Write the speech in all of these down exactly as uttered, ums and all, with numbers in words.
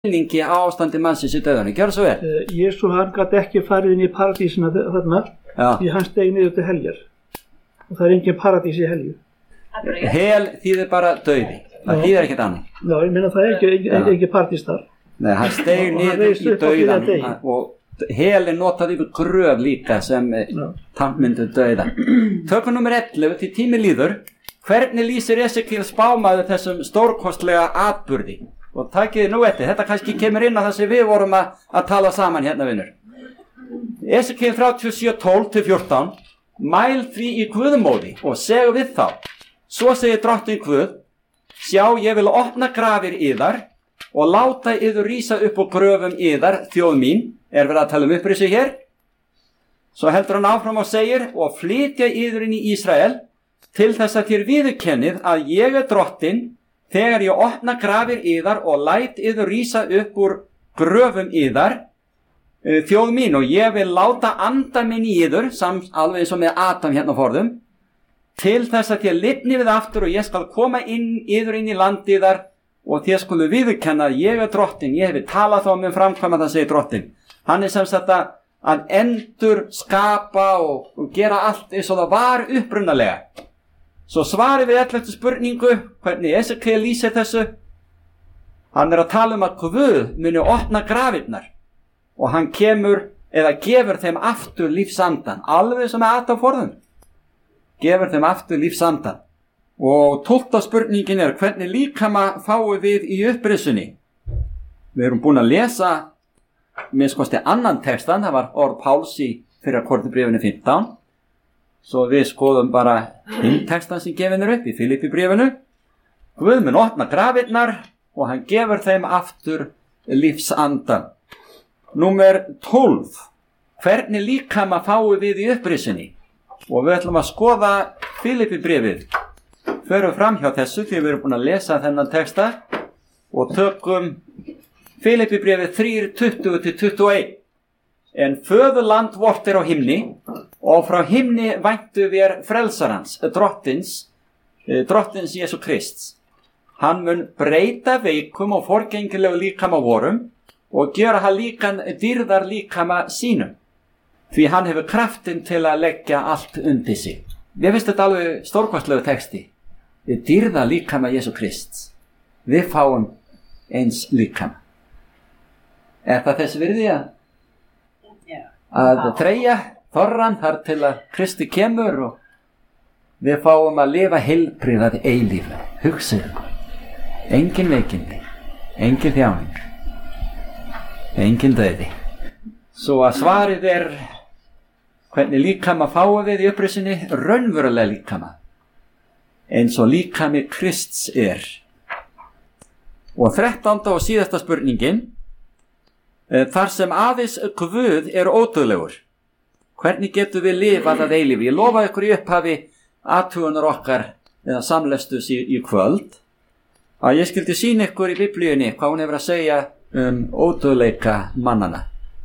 skilningi á ástandi mannsins í dauðanum. Gjörðu svo vel. Uh, Jésu hann gat ekki farið inn í paradísina þarna, því hann steig niður til heljar. Og það er engin paradís í helju. Hel þýðir bara dauði. Það þýðir ekkert annað. Já, ég meina það er ekki, ekki, ekki paradís þar. Nei, hann steig niður í dauðan og hel er notað yfir gröf líka sem táknmyndu dauða. Tökum númer ellefu, því tími líður. Hvernig lýsir Esekíel spámaður þessum stórkostlega atburði? Og takiði nú eftir, þetta kannski kemur inn á það sem við vorum að, að tala saman hérna, vinnur. Esekíel þrjátíu og sjö, tólf til fjórtán. Mæl því í Guðmóði og seg við þá. Svo segir drottinn Guð, sjá, ég vil opna grafir yðar og láta yður rísa upp á gröfum yðar, þjóð mín. Er verið að tala um upprisu hér? Svo heldur hann áfram og segir, og flytja yður inn í Ísrael til þess að þér viðurkennið að ég er drottinn þegar ég opna grafir yðar og læt yður rísa upp úr gröfum yðar, þjóð mín, og ég vil láta anda minn í yður, sam, alveg eins og með Adam hérna forðum, til þess að þér lifni við aftur og ég skal koma inn yður inn í land yðar og þér skulu viðurkenna að ég er drottinn, ég hefi talað þá með framkvæma það segir drottinn. Hann er sem sagt að, að endur skapa og, og gera allt eins og það var upprunalega. Svo svarið við elleftu spurningu, hvernig Esekíel lýsir þessu. Hann er að tala um að Guð muni opna grafirnar og hann kemur eða gefur þeim aftur lífsandan, alveg sem með Adam forðum. Gefur þeim aftur lífsandan. Og tólfta spurningin er, hvernig líkama fáum við í upprisunni? Við erum búin að lesa með skosti annan textan, það var orð Páls í fyrra Korinthubréfinu fimmtán. Svo við skoðum bara hinn textan sem gefin er upp í Filippibréfinu. Guð mun opna grafirnar og hann gefur þeim aftur lífsandan. Númer tólf. Hvernig líkama fáum við í upprisunni? Og við ætlum að skoða Filippibréfið. Förum fram hjá þessu því við erum búin að lesa þennan texta og tökum Filippibréfið þrjú, tuttugu til tuttugu og eitt. En föðurland vort er á himni og frá himni væntu við frelsarans, drottins, drottins Jesú Krists. Hann mun breyta veikum og forgengilegu líkama vorum og gera hann líkan dýrðar líkama sínum. Því hann hefur kraftin til að leggja allt undir sig. Ég finnst þetta alveg stórkostlegu texti. Við dýrða líkama Jesú Krists. Við fáum eins líkama. Er það þess virði að, að þreyja þorran þar til að Kristi kemur og við fáum að lifa heilbrigðað eilífu. Hugsið. Engin veikindi, engin þjáning, engin dauði. Svo að svarið er, hvernig líkama fáum við í upprisunni? Raunverulega líkama. Eins og líkami Krists er. Og þrettánda og síðasta spurningin, þar sem aðeins Guð er ódauðlegur. Hvernig getum við lifað að eilífi? Ég lofa ykkur í upphafi athugunar okkar eða samlestus í, í kvöld að ég skildi sýna ykkur í Biblíunni hvað hún hefur að segja um ódauðleika mannana.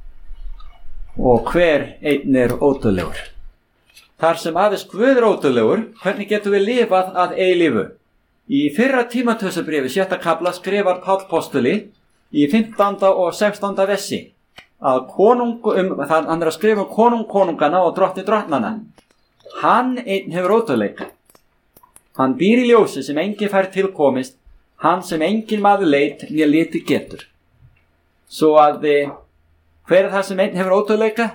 Og hver einn er ódauðlegur. Þar sem aðeins Guð er ódauðlegur, hvernig getum við lifað að eilífu? Í fyrra Tímóteusarbréfi, sjötta kafla, skrifar Páll postuli í fimmtánda og sextánda versi að konung, um, hann er að skrifa um konung konungana og drottni drottnana. Hann einn hefur ódauðleika. Hann býr í ljósi sem enginn fær tilkomist, hann sem enginn maður leit né liti getur. Svo að hver er það sem einn hefur ódauðleika?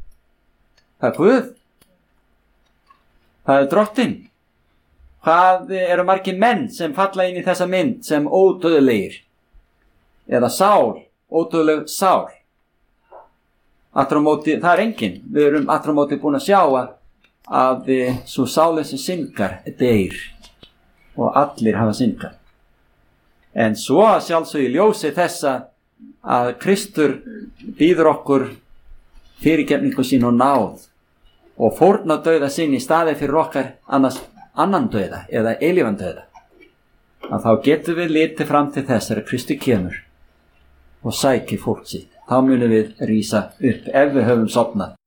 Það er Guð. Það er drottinn. Hvað eru margir menn sem falla inn í þessa mynd sem ódauðlegir? Eða sál, ódauðleg sál. Afturámóti, það er enginn. Við erum afturámóti búin að sjá að, að svo sálinn sem syndgar deyr og allir hafa syndgað. En svo að sjálfsögðu í ljósi þessa að Kristur býður okkur fyrirgefningu sín og náð og fórna dauða sín í staði fyrir okkar annars annan dauða eða eilífan dauða. Að þá getum við litið fram til þess að Kristi kemur og sækir fólk sitt. Þá munum við rísa upp ef við höfum sofnað.